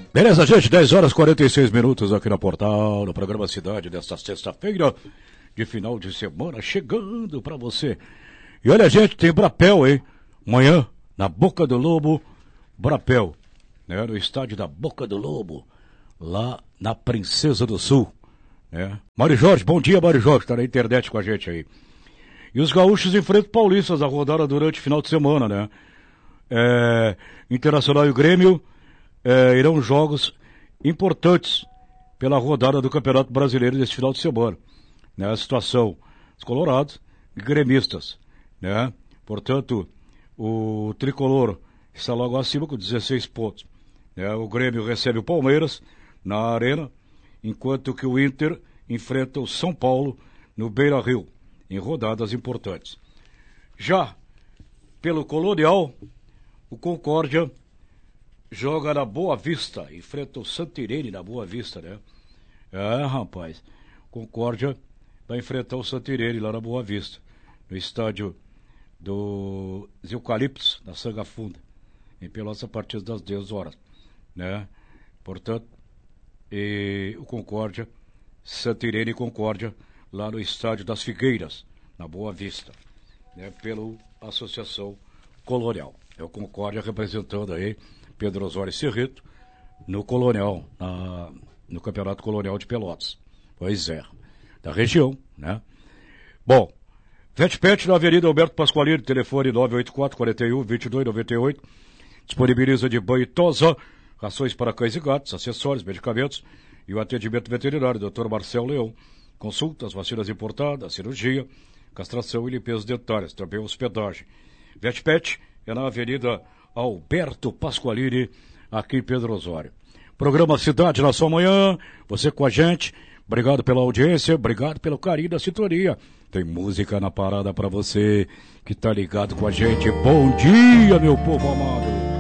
Beleza, gente, 10 horas e 46 minutos aqui na Portal, no programa Cidade, desta sexta-feira de final de semana, chegando pra você. E olha, gente, tem Brapel, hein? Amanhã, na Boca do Lobo, Brapel, né? No estádio da Boca do Lobo, lá na Princesa do Sul, né? Mário Jorge, bom dia, Mário Jorge, tá na internet com a gente aí. E os gaúchos enfrentam paulistas a rodada durante o final de semana, né? Internacional e o Grêmio irão jogos importantes pela rodada do Campeonato Brasileiro deste final de semana. Né? A situação dos colorados e gremistas. Né? Portanto, o tricolor está logo acima com 16 pontos. Né? O Grêmio recebe o Palmeiras na Arena, enquanto que o Inter enfrenta o São Paulo no Beira-Rio, em rodadas importantes. Já pelo Colonial, o Concórdia joga na Boa Vista, enfrenta o Santirene na Boa Vista, né? Rapaz, Concórdia vai enfrentar o Santirene lá na Boa Vista, no estádio dos Eucaliptos, na Sanga Funda, em Pelotas, a partir das 10 horas, né? Portanto, o Concórdia, Santirene e Concórdia, lá no estádio das Figueiras, na Boa Vista, né? Pela Associação Colonial. É o Concórdia representando aí Pedro Osório Cerrito, no Colonial, no Campeonato Colonial de Pelotas. Pois é, da região, né? Bom, VetPet na Avenida Alberto Pasqualini, telefone 984-41-2298, disponibiliza de banho e tosa, rações para cães e gatos, acessórios, medicamentos e o atendimento veterinário, Dr. Marcelo Leão, consultas, vacinas importadas, cirurgia, castração e limpeza dentárias, também hospedagem. VetPet é na Avenida Alberto Pasqualini, aqui em Pedro Osório. Programa Cidade na sua manhã, você com a gente, obrigado pela audiência, obrigado pelo carinho da sintonia. Tem música na parada pra você que tá ligado com a gente. Bom dia, meu povo amado.